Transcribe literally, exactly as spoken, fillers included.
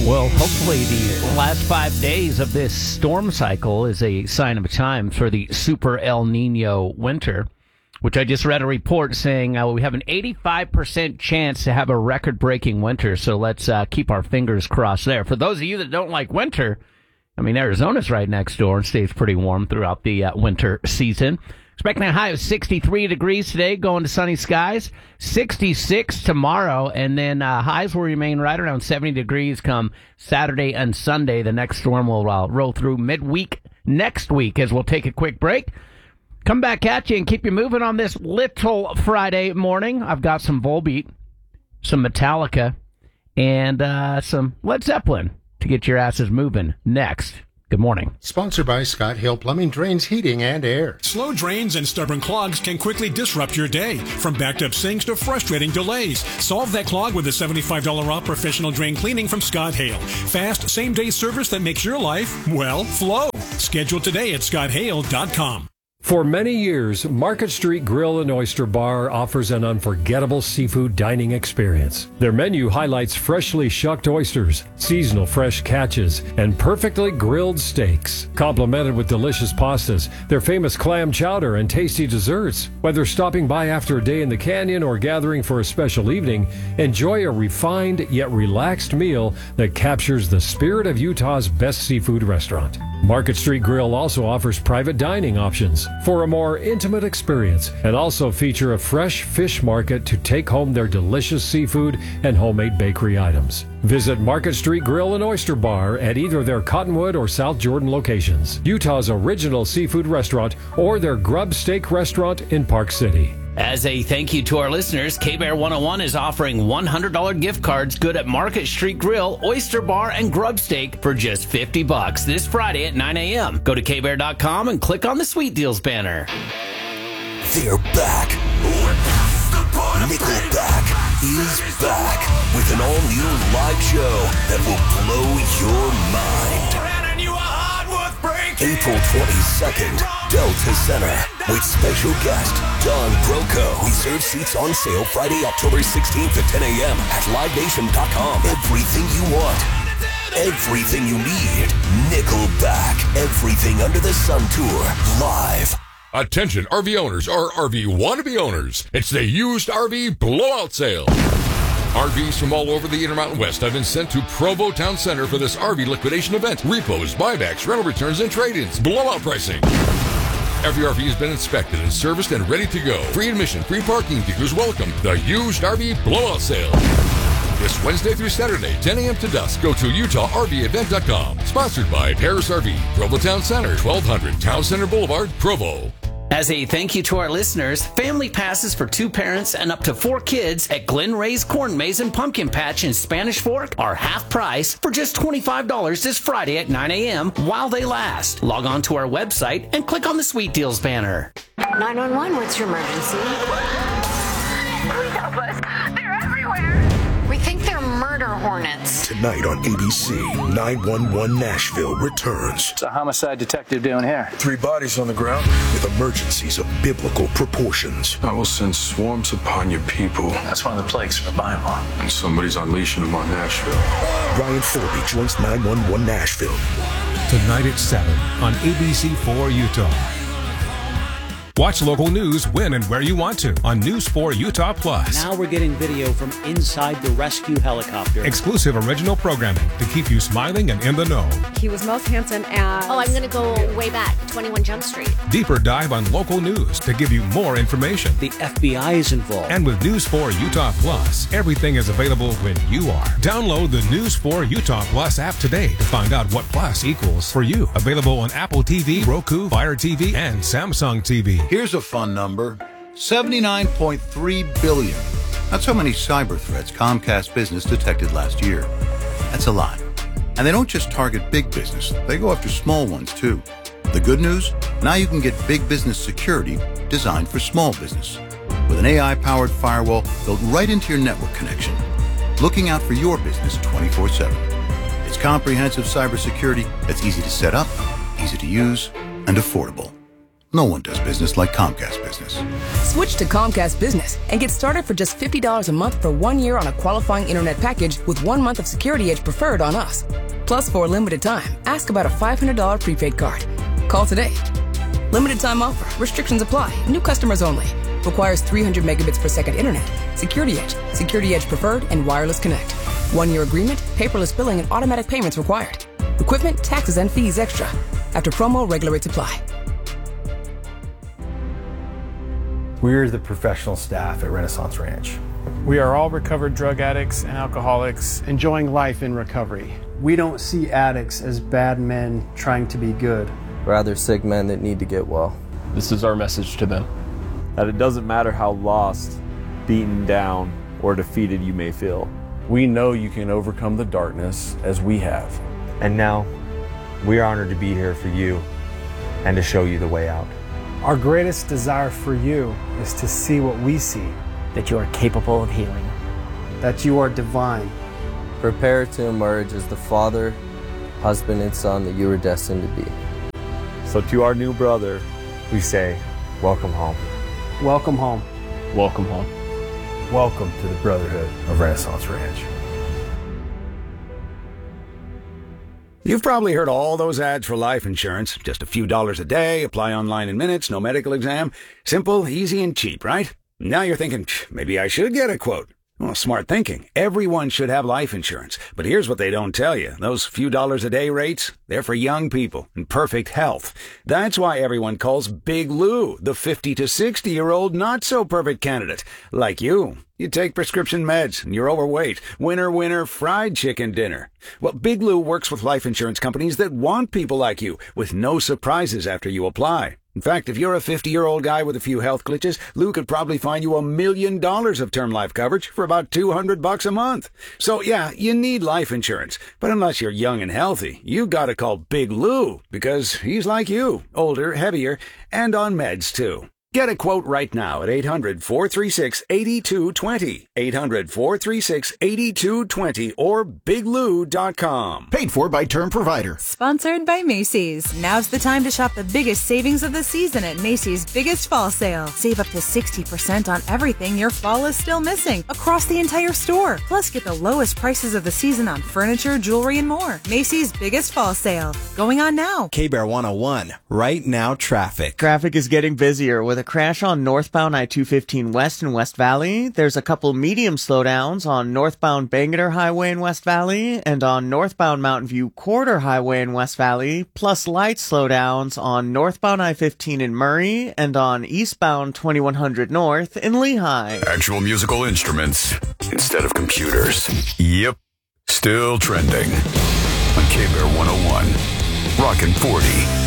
Well, hopefully the last five days of this storm cycle is a sign of a time for the super El Nino winter, which I just read a report saying uh, we have an eighty-five percent chance to have a record-breaking winter, so let's uh, keep our fingers crossed there. For those of you that don't like winter, I mean, Arizona's right next door and stays pretty warm throughout the uh, winter season. Expecting a high of sixty-three degrees today, going to sunny skies, sixty-six tomorrow, and then uh, highs will remain right around seventy degrees come Saturday and Sunday. The next storm will uh, roll through midweek next week as we'll take a quick break. Come back at you and keep you moving on this little Friday morning. I've got some Volbeat, some Metallica, and uh, some Led Zeppelin to get your asses moving next. Good morning. Sponsored by Scott Hill Plumbing, Drains, Heating, and Air. Slow drains and stubborn clogs can quickly disrupt your day, from backed up sinks to frustrating delays. Solve that clog with a seventy-five dollars off professional drain cleaning from Scott Hale. Fast, same-day service that makes your life, well, flow. Schedule today at scott hale dot com. For many years, Market Street Grill and Oyster Bar offers an unforgettable seafood dining experience. Their menu highlights freshly shucked oysters, seasonal fresh catches, and perfectly grilled steaks. Complemented with delicious pastas, their famous clam chowder, and tasty desserts. Whether stopping by after a day in the canyon or gathering for a special evening, enjoy a refined yet relaxed meal that captures the spirit of Utah's best seafood restaurant. Market Street Grill also offers private dining options for a more intimate experience, and also feature a fresh fish market to take home their delicious seafood and homemade bakery items. Visit Market Street Grill and Oyster Bar at either their Cottonwood or South Jordan locations, Utah's original seafood restaurant, or their Grub Steak restaurant in Park City. As a thank you to our listeners, K-Bear one oh one is offering one hundred dollars gift cards good at Market Street Grill, Oyster Bar, and Grub Steak for just fifty bucks this Friday at nine a.m. Go to k bear dot com and click on the Sweet Deals banner. They're back. Nickelback is back with an all-new live show that will blow your mind. April twenty-second, Delta Center, with special guest Don Broco. Reserve seats on sale Friday, October sixteenth at ten a.m. at live nation dot com. Everything you want, everything you need. Nickelback, Everything Under the Sun Tour, live. Attention R V owners or R V wannabe owners. It's the used R V blowout sale. R Vs from all over the Intermountain West have been sent to Provo Town Center for this R V liquidation event. Repos, buybacks, rental returns, and trade-ins. Blowout pricing. Every R V has been inspected and serviced and ready to go. Free admission, free parking, dealers welcome. The used R V blowout sale. This Wednesday through Saturday, ten a.m. to dusk. Go to utah r v event dot com. Sponsored by Paris R V, Provo Town Center, twelve hundred Town Center Boulevard, Provo. As a thank you to our listeners, family passes for two parents and up to four kids at Glen Ray's Corn Maze and Pumpkin Patch in Spanish Fork are half price for just twenty-five dollars this Friday at nine a.m. while they last. Log on to our website and click on the Sweet Deals banner. nine one one, what's your emergency? Please help us. They're everywhere. We think they're murder hornets. Tonight on A B C, nine one one Nashville returns. What's a homicide detective doing here? Three bodies on the ground with emergencies of biblical proportions. I will send swarms upon your people. That's one of the plagues from the Bible. And somebody's unleashing them on Nashville. Ryan Philby joins nine one one Nashville. Tonight at seven on A B C four Utah. Watch local news when and where you want to on News four Utah Plus. Now we're getting video from inside the rescue helicopter. Exclusive original programming to keep you smiling and in the know. He was most handsome as... Oh, I'm going to go way back, twenty-one Jump Street. Deeper dive on local news to give you more information. The F B I is involved. And with News four Utah Plus, everything is available when you are. Download the News four Utah Plus app today to find out what Plus equals for you. Available on Apple T V, Roku, Fire T V, and Samsung T V. Here's a fun number, seventy-nine point three billion. That's how many cyber threats Comcast Business detected last year. That's a lot. And they don't just target big business, they go after small ones too. The good news? Now you can get big business security designed for small business. With an A I-powered firewall built right into your network connection. Looking out for your business twenty-four seven. It's comprehensive cybersecurity that's easy to set up, easy to use, and affordable. No one does business like Comcast Business. Switch to Comcast Business and get started for just fifty dollars a month for one year on a qualifying internet package with one month of Security Edge Preferred on us. Plus, for a limited time, ask about a five hundred dollars prepaid card. Call today. Limited time offer. Restrictions apply. New customers only. Requires three hundred megabits per second internet. Security Edge, Security Edge Preferred, and Wireless Connect. One-year agreement, paperless billing, and automatic payments required. Equipment, taxes, and fees extra. After promo, regular rates apply. We're the professional staff at Renaissance Ranch. We are all recovered drug addicts and alcoholics enjoying life in recovery. We don't see addicts as bad men trying to be good. Rather sick men that need to get well. This is our message to them. That it doesn't matter how lost, beaten down, or defeated you may feel. We know you can overcome the darkness as we have. And now, we are honored to be here for you and to show you the way out. Our greatest desire for you is to see what we see. That you are capable of healing. That you are divine. Prepare to emerge as the father, husband, and son that you were destined to be. So to our new brother, we say, welcome home. Welcome home. Welcome home. Welcome to the Brotherhood of Renaissance Ranch. You've probably heard all those ads for life insurance. Just a few dollars a day, apply online in minutes, no medical exam. Simple, easy, and cheap, right? Now you're thinking, maybe I should get a quote. Well, smart thinking. Everyone should have life insurance. But here's what they don't tell you. Those few dollars a day rates, they're for young people in perfect health. That's why everyone calls Big Lou the fifty to sixty-year-old not-so-perfect candidate. Like you. You take prescription meds, and you're overweight. Winner, winner, fried chicken dinner. Well, Big Lou works with life insurance companies that want people like you, with no surprises after you apply. In fact, if you're a fifty-year-old guy with a few health glitches, Lou could probably find you a million dollars of term life coverage for about two hundred bucks a month. So yeah, you need life insurance. But unless you're young and healthy, you gotta call Big Lou, because he's like you, older, heavier, and on meds too. Get a quote right now at eight hundred, four three six, eight two two zero, eight hundred, four three six, eight two two zero, or big lou dot com. Paid for by Term Provider. Sponsored by Macy's. Now's the time to shop the biggest savings of the season at Macy's Biggest Fall Sale. Save up to sixty percent on everything your fall is still missing across the entire store. Plus, get the lowest prices of the season on furniture, jewelry, and more. Macy's Biggest Fall Sale. Going on now. K-Bear one oh one. Right now, traffic. Traffic is getting busier with a crash on northbound I two fifteen West in West Valley. There's a couple medium slowdowns on northbound Bangerter Highway in West Valley and on northbound Mountain View Corridor Highway in West Valley, plus light slowdowns on northbound I fifteen in Murray and on eastbound twenty-one hundred North in Lehigh. Actual musical instruments instead of computers. Yep, still trending on K-Bear one oh one. Rockin' forty.